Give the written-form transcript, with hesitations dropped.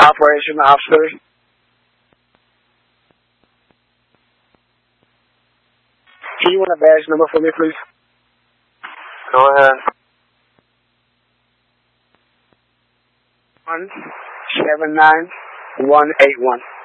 operation officer. Can you want a badge number for me, please? Go ahead. 179181.